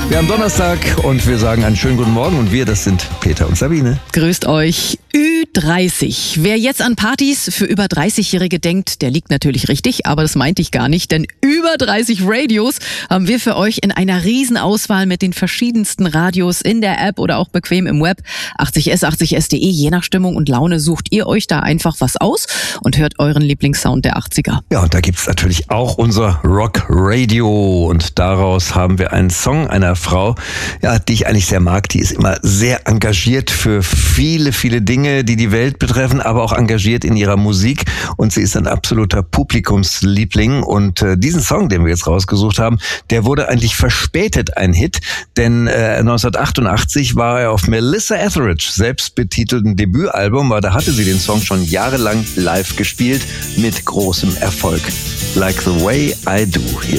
Wir haben Donnerstag und wir sagen einen schönen guten Morgen und wir, das sind Peter und Sabine. Grüßt euch. Ü30. Wer jetzt an Partys für über 30-Jährige denkt, der liegt natürlich richtig, aber das meinte ich gar nicht, denn über 30 Radios haben wir für euch in einer Riesenauswahl mit den verschiedensten Radios in der App oder auch bequem im Web. 80s, 80s.de, je nach Stimmung und Laune sucht ihr euch da einfach was aus und hört euren Lieblingssound der 80er. Ja, und da gibt's natürlich auch unser Rock Radio und daraus haben wir einen Song einer Frau, ja, die ich eigentlich sehr mag. Die ist immer sehr engagiert für viele, viele Dinge, die die Welt betreffen, aber auch engagiert in ihrer Musik und sie ist ein absoluter Publikumsliebling und diesen Song, den wir jetzt rausgesucht haben, der wurde eigentlich verspätet ein Hit, denn 1988 war er auf Melissa Etheridge selbstbetitelten Debütalbum, weil da hatte sie den Song schon jahrelang live gespielt mit großem Erfolg. Like the Way I Do. Hier